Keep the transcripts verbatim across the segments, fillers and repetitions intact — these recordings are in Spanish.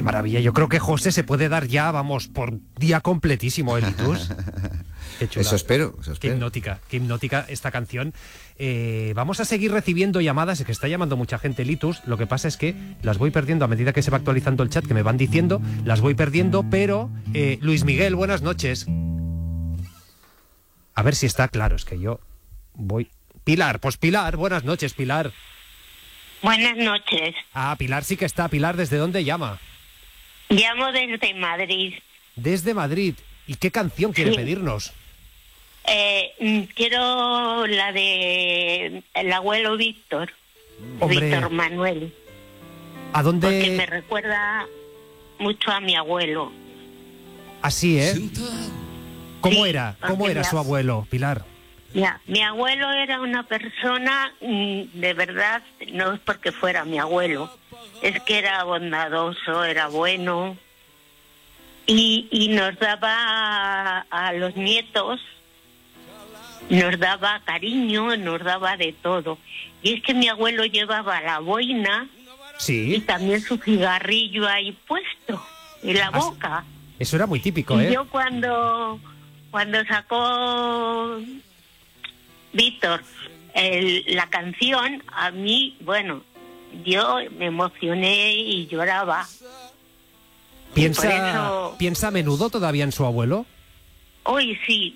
Qué maravilla. Yo creo que José se puede dar ya, vamos, por día completísimo el Litus. Qué chula. Eso espero, eso espero. Qué hipnótica, qué hipnótica esta canción. Eh, vamos a seguir recibiendo llamadas, es que está llamando mucha gente Litus. Lo que pasa es que las voy perdiendo a medida que se va actualizando el chat, que me van diciendo, las voy perdiendo, pero eh, Luis Miguel, buenas noches. A ver si está claro, es que yo voy... Pilar, pues Pilar, buenas noches, Pilar. Buenas noches. Ah, Pilar sí que está. Pilar, ¿desde dónde llama? Llamo desde Madrid. Desde Madrid. ¿Y qué canción quiere Sí. pedirnos? Eh, quiero la de el abuelo Víctor. Hombre. Víctor Manuel. ¿A dónde...? Porque me recuerda mucho a mi abuelo. Así, ¿eh? ¿Cómo Sí, era? ¿Cómo porque era mi su ab- abuelo, Pilar? Ya, mi abuelo era una persona, mm, de verdad, no es porque fuera mi abuelo, es que era bondadoso, era bueno y, y nos daba a, a los nietos, nos daba cariño, nos daba de todo. Y es que mi abuelo llevaba la boina y Sí. también su cigarrillo ahí puesto en la Ah, sí. boca. Eso era muy típico, Y ¿eh? yo cuando, cuando sacó Víctor el- la canción, a mí, bueno, yo me emocioné y lloraba. ¿Piensa, por eso- ¿Piensa a menudo todavía en su abuelo? Hoy sí,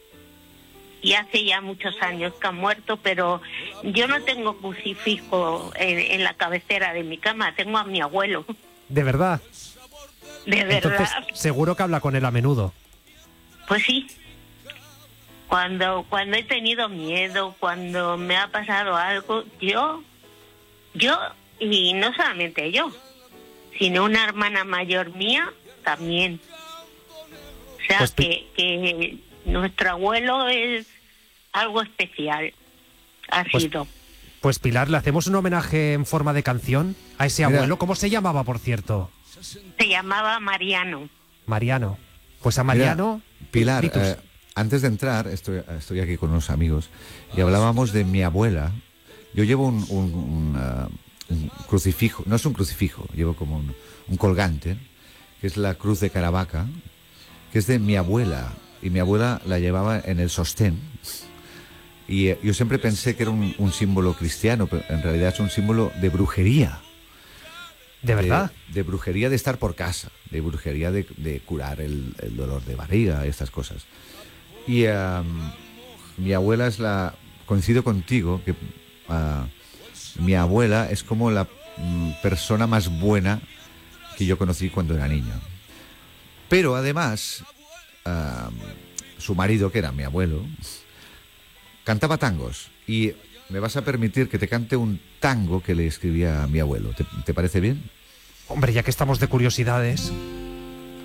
y hace ya muchos años que ha muerto, pero yo no tengo crucifijo en, en la cabecera de mi cama, tengo a mi abuelo, ¿De verdad? de verdad. Entonces, seguro que habla con él a menudo. Pues sí. Cuando, cuando he tenido miedo, cuando me ha pasado algo, yo, yo, y no solamente yo, sino una hermana mayor mía también. O sea, Pues, que, que nuestro abuelo es algo especial. Ha Pues, sido. Pues Pilar, ¿le hacemos un homenaje en forma de canción a ese Mira. abuelo? ¿Cómo se llamaba, por cierto? Se llamaba Mariano. Mariano. Pues a Mariano... Mira, Pilar, Litus. eh, antes de entrar, estoy, estoy aquí con unos amigos y hablábamos de mi abuela. Yo llevo un, un- un, ah, un crucifijo, no es un crucifijo, llevo como un, un colgante, que es la cruz de Caravaca, que es de mi abuela, y mi abuela la llevaba en el sostén. Y eh, yo siempre pensé que era un, un símbolo cristiano, pero en realidad es un símbolo de brujería. ¿De verdad? De, de brujería de estar por casa, de brujería de, de curar el, el dolor de barriga, estas cosas. Y um, mi abuela es la... Coincido contigo que uh, mi abuela es como la mm, persona más buena que yo conocí cuando era niño. Pero además, uh, su marido, que era mi abuelo, cantaba tangos. Y me vas a permitir que te cante un tango que le escribía a mi abuelo. ¿Te, te parece bien? Hombre, ya que estamos de curiosidades...